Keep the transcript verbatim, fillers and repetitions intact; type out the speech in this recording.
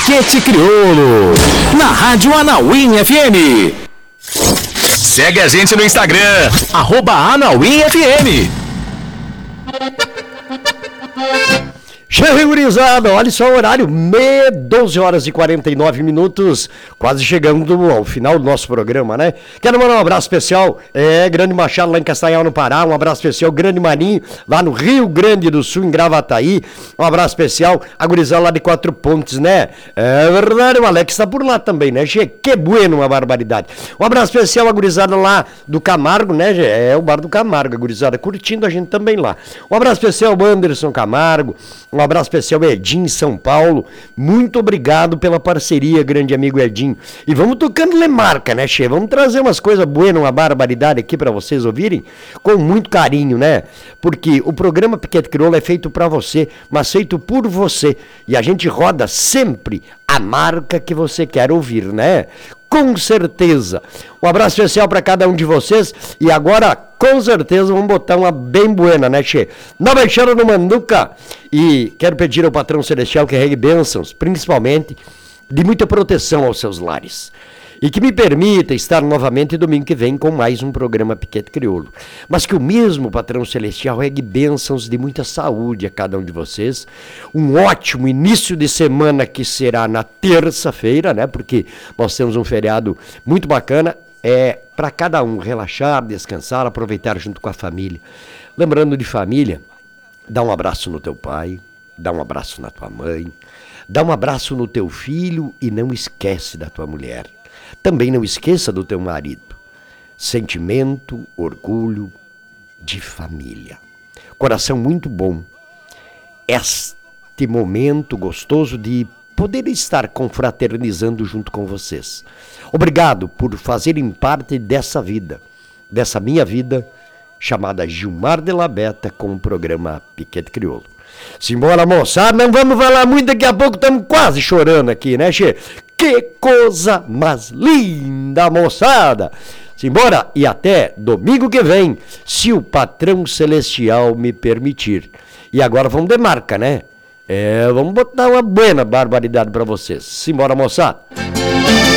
Piquete Crioulo, na Rádio Anauim F M. Segue a gente no Instagram, arroba Anauim F M. Chefe gurizada, olha só o horário, doze horas e quarenta e nove minutos, quase chegando ao final do nosso programa, né? Quero mandar um abraço especial, é, Grande Machado lá em Castanhal, no Pará, um abraço especial, Grande Marinho, lá no Rio Grande do Sul, em Gravataí, um abraço especial, a gurizada lá de Quatro Pontes, né? É verdade, o Alex tá por lá também, né, Che? Que bueno, uma barbaridade. Um abraço especial a gurizada lá do Camargo, né, Che? É o bar do Camargo, a gurizada curtindo a gente também lá. Um abraço especial ao Anderson Camargo, um abraço especial Edinho em São Paulo. Muito obrigado pela parceria, grande amigo Edinho. E vamos tocando Lemarca, né, Che? Vamos trazer umas coisas boas, uma barbaridade aqui para vocês ouvirem com muito carinho, né? Porque o programa Piquete Crioulo é feito para você, mas feito por você. E a gente roda sempre a marca que você quer ouvir, né? Com certeza. Um abraço especial para cada um de vocês. E agora, com certeza, vamos botar uma bem buena, né, Che? Na Baixada do Manduca. E quero pedir ao patrão celestial que regue bênçãos, principalmente de muita proteção aos seus lares. E que me permita estar novamente domingo que vem com mais um programa Piquete Crioulo. Mas que o mesmo patrão celestial regue bênçãos de muita saúde a cada um de vocês. Um ótimo início de semana que será na terça-feira, né? Porque nós temos um feriado muito bacana. É para cada um relaxar, descansar, aproveitar junto com a família. Lembrando de família, dá um abraço no teu pai, dá um abraço na tua mãe, dá um abraço no teu filho e não esquece da tua mulher. Também não esqueça do teu marido. Sentimento, orgulho de família. Coração muito bom. Este momento gostoso de poder estar confraternizando junto com vocês. Obrigado por fazerem parte dessa vida, dessa minha vida, chamada Gilmar de la Beta, com o programa Piquete Crioulo. Simbora, moçada, não vamos falar muito, daqui a pouco estamos quase chorando aqui, né, Che? Que coisa mais linda, moçada! Simbora, e até domingo que vem, se o patrão celestial me permitir. E agora vamos de marca, né? É, vamos botar uma buena barbaridade pra vocês. Simbora, moçada!